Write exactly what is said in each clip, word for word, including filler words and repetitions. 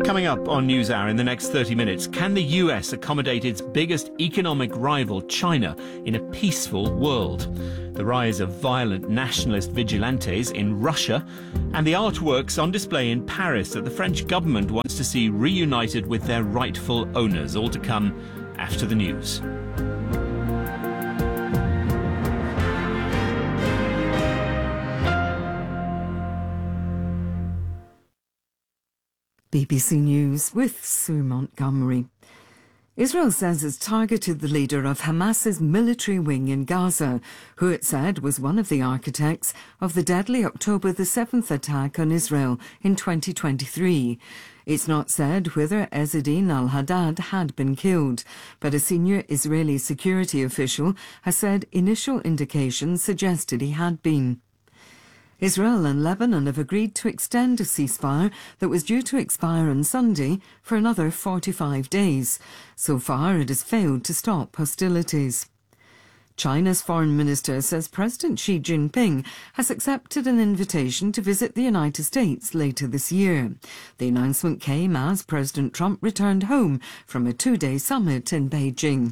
Coming up on NewsHour in the next thirty minutes, can the U S accommodate its biggest economic rival, China, in a peaceful world? The rise of violent nationalist vigilantes in Russia, and the artworks on display in Paris that the French government wants to see reunited with their rightful owners. All to come after the news. B B C News with Sue Montgomery. Israel says it's targeted the leader of Hamas's military wing in Gaza, who it said was one of the architects of the deadly October the seventh attack on Israel in twenty twenty-three. It's not said whether Ezzedine al-Haddad had been killed, but a senior Israeli security official has said initial indications suggested he had been. Israel and Lebanon have agreed to extend a ceasefire that was due to expire on Sunday for another forty-five days. So far, it has failed to stop hostilities. China's foreign minister says President Xi Jinping has accepted an invitation to visit the United States later this year. The announcement came as President Trump returned home from a two-day summit in Beijing.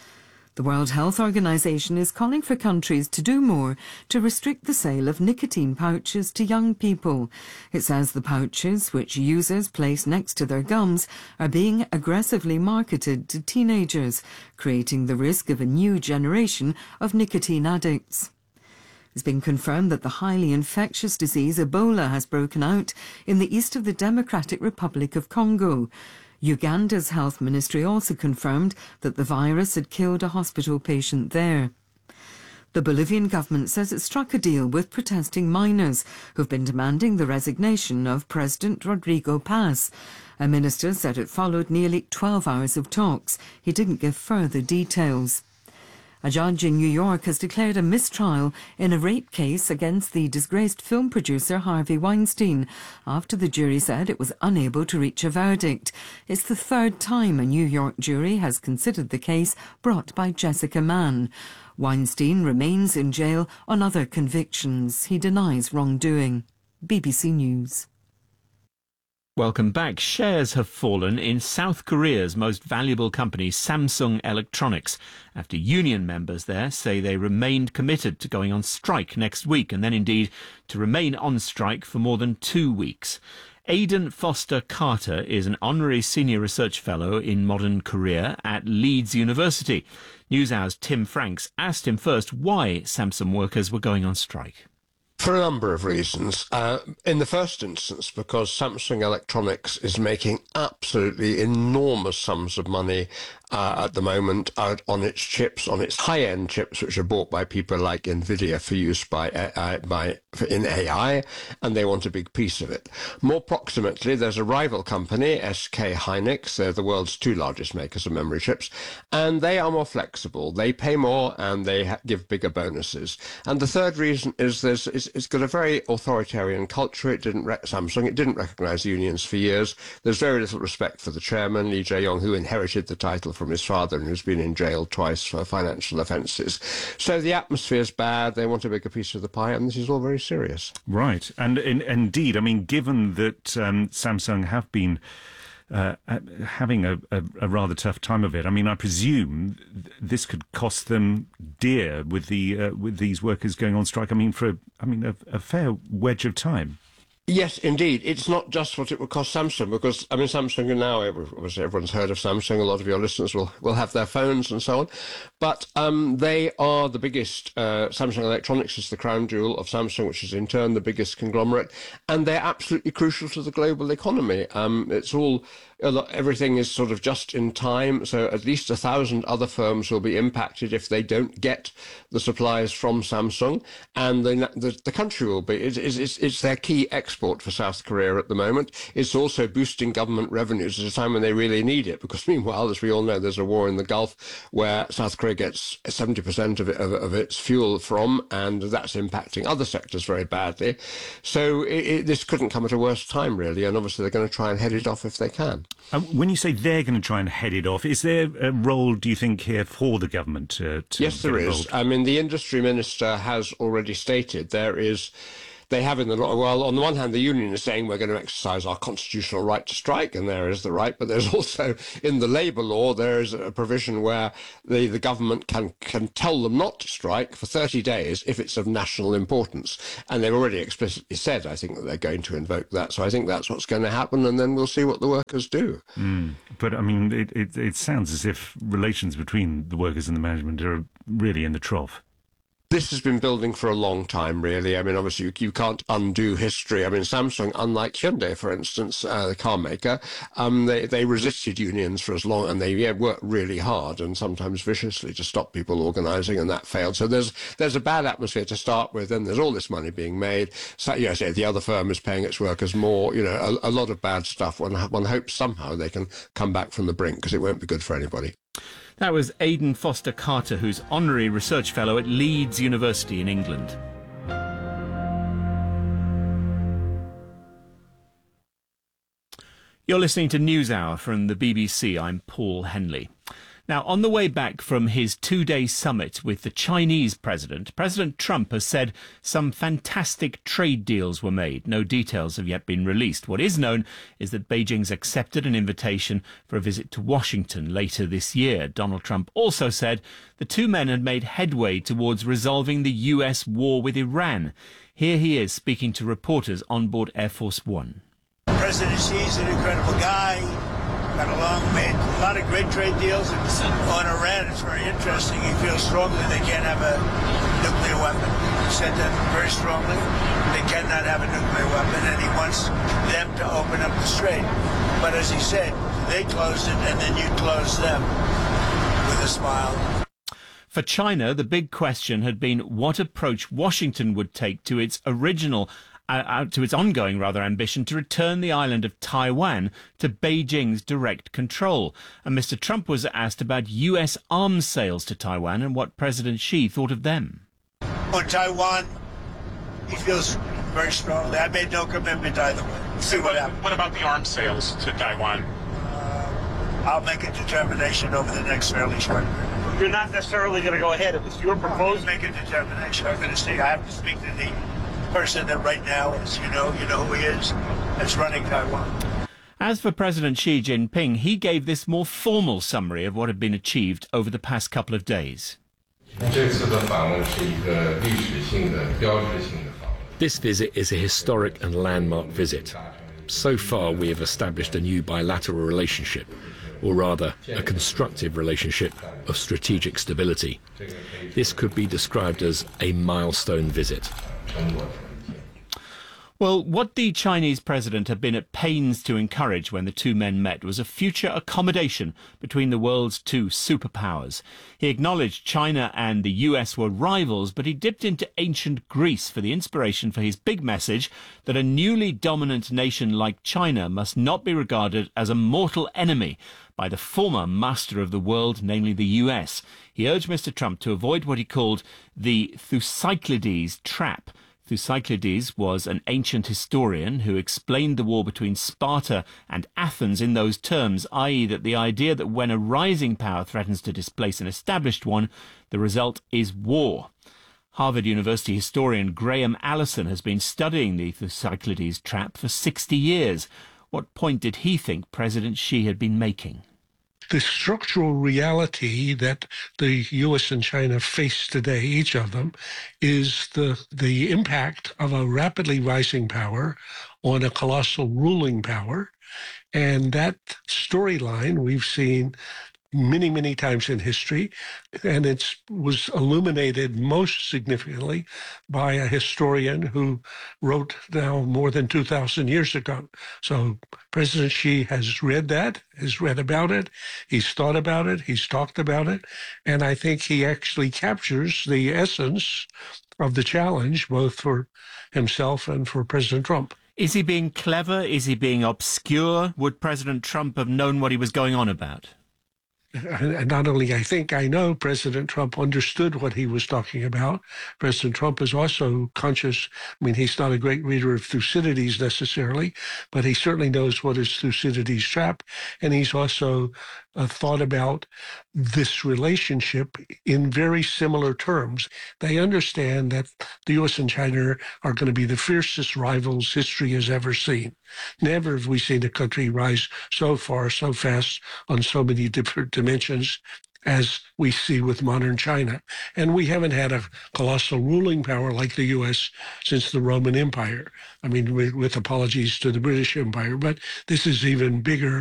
The World Health Organization is calling for countries to do more to restrict the sale of nicotine pouches to young people. It says the pouches, which users place next to their gums, are being aggressively marketed to teenagers, creating the risk of a new generation of nicotine addicts. It's been confirmed that the highly infectious disease Ebola has broken out in the east of the Democratic Republic of Congo. Uganda's health ministry also confirmed that the virus had killed a hospital patient there. The Bolivian government says it struck a deal with protesting miners who've been demanding the resignation of President Rodrigo Paz. A minister said it followed nearly twelve hours of talks. He didn't give further details. A judge in New York has declared a mistrial in a rape case against the disgraced film producer Harvey Weinstein after the jury said it was unable to reach a verdict. It's the third time a New York jury has considered the case brought by Jessica Mann. Weinstein remains in jail on other convictions. He denies wrongdoing. B B C News. Welcome back. Shares have fallen in South Korea's most valuable company, Samsung Electronics, after union members there say they remained committed to going on strike next week, and then indeed to remain on strike for more than two weeks. Aidan Foster Carter is an honorary senior research fellow in modern Korea at Leeds University. NewsHour's Tim Franks asked him first why Samsung workers were going on strike. For a number of reasons. Uh, in the first instance, because Samsung Electronics is making absolutely enormous sums of money uh, at the moment out on its chips, on its high-end chips, which are bought by people like NVIDIA for use by, uh, by for in A I, and they want a big piece of it. More proximately, there's a rival company, S K Hynix. They're the world's two largest makers of memory chips, and they are more flexible. They pay more, and they ha give bigger bonuses. And the third reason is there's is it's got a very authoritarian culture. It didn't, Samsung, it didn't recognize unions for years. There's very little respect for the chairman, Lee Jae-yong, who inherited the title from his father and who's been in jail twice for financial offences. So the atmosphere's bad. They want a bigger piece of the pie, and this is all very serious. Right. And in, indeed, I mean, given that um, Samsung have been Uh, having a, a, a rather tough time of it. I mean, I presume th this could cost them dear with the uh, with these workers going on strike. I mean, for a, I mean a, a fair wedge of time. Yes, indeed. It's not just what it would cost Samsung, because, I mean, Samsung now, everyone's heard of Samsung, a lot of your listeners will, will have their phones and so on, but um, they are the biggest, uh, Samsung Electronics is the crown jewel of Samsung, which is in turn the biggest conglomerate, and they're absolutely crucial to the global economy. Um, it's all, everything is sort of just in time, so at least a thousand other firms will be impacted if they don't get the supplies from Samsung, and the, the, the country will be. It's, it's, it's their key export for South Korea at the moment. It's also boosting government revenues at a time when they really need it, because meanwhile, as we all know, there's a war in the Gulf where South Korea gets seventy percent of, it, of, of its fuel from, and that's impacting other sectors very badly. So it, it, this couldn't come at a worse time, really, and obviously they're going to try and head it off if they can. Um, when you say they're going to try and head it off, is there a role, do you think, here for the government to, to Yes, there is. I mean, the industry minister has already stated there is they have in the law. Well, on the one hand, the union is saying we're going to exercise our constitutional right to strike, and there is the right. But there's also in the labour law there is a provision where the, the government can can tell them not to strike for thirty days if it's of national importance. And they've already explicitly said, I think, that they're going to invoke that. So I think that's what's going to happen, and then we'll see what the workers do. Mm. But I mean, it, it it sounds as if relations between the workers and the management are really in the trough. This has been building for a long time, really. I mean, obviously, you, you can't undo history. I mean, Samsung, unlike Hyundai, for instance, uh, the car maker, um, they, they resisted unions for as long, and they yeah, worked really hard and sometimes viciously to stop people organising, and that failed. So there's there's a bad atmosphere to start with, and there's all this money being made. So, yes, yeah, the other firm is paying its workers more. You know, a, a lot of bad stuff. One, one hopes somehow they can come back from the brink, because it won't be good for anybody. That was Aidan Foster Carter, who's Honorary Research Fellow at Leeds University in England. You're listening to NewsHour from the B B C. I'm Paul Henley. Now, on the way back from his two-day summit with the Chinese president, President Trump has said some fantastic trade deals were made. No details have yet been released. What is known is that Beijing's accepted an invitation for a visit to Washington later this year. Donald Trump also said the two men had made headway towards resolving the U S war with Iran. Here he is speaking to reporters on board Air Force One. President Xi's an incredible guy. Got along, made a lot of great trade deals. On Iran, it's very interesting. He feels strongly they can't have a nuclear weapon. He said that very strongly. They cannot have a nuclear weapon, and he wants them to open up the strait. But as he said, they closed it, and then you closed them, with a smile. For China, the big question had been what approach Washington would take to its original Uh, to its ongoing, rather, ambition to return the island of Taiwan to Beijing's direct control. And Mister Trump was asked about U S arms sales to Taiwan and what President Xi thought of them. On Taiwan, he feels very strongly. I made no commitment either way. See what happens. What about the arms sales to Taiwan? Uh, I'll make a determination over the next fairly short period. You're not necessarily going to go ahead. It was your proposal. Make a determination. I'm going to see. I have to speak to the person that right now is, you know, you know who he is, that's running Taiwan. As for President Xi Jinping, he gave this more formal summary of what had been achieved over the past couple of days. This visit is a historic and landmark visit. So far, we have established a new bilateral relationship, or rather, a constructive relationship of strategic stability. This could be described as a milestone visit. Well, what the Chinese president had been at pains to encourage when the two men met was a future accommodation between the world's two superpowers. He acknowledged China and the U S were rivals, but he dipped into ancient Greece for the inspiration for his big message that a newly dominant nation like China must not be regarded as a mortal enemy by the former master of the world, namely the U S. He urged Mister Trump to avoid what he called the Thucydides trap. Thucydides was an ancient historian who explained the war between Sparta and Athens in those terms, that is that the idea that when a rising power threatens to displace an established one, the result is war. Harvard University historian Graham Allison has been studying the Thucydides trap for sixty years. What point did he think President Xi had been making? The structural reality that the U S and China face today, each of them, is the the impact of a rapidly rising power on a colossal ruling power. And that storyline we've seen many, many times in history, and it was illuminated most significantly by a historian who wrote now more than two thousand years ago. So President Xi has read that, has read about it, he's thought about it, he's talked about it, and I think he actually captures the essence of the challenge, both for himself and for President Trump. Is he being clever? Is he being obscure? Would President Trump have known what he was going on about? and not only I think, I know President Trump understood what he was talking about. President Trump is also conscious. I mean, he's not a great reader of Thucydides necessarily, but he certainly knows what is Thucydides' trap. And he's also uh, thought about this relationship in very similar terms. They understand that the U S and China are going to be the fiercest rivals history has ever seen. Never have we seen a country rise so far, so fast, on so many different dimensions as we see with modern China. And we haven't had a colossal ruling power like the U S since the Roman Empire. I mean, with, with apologies to the British Empire, but this is even bigger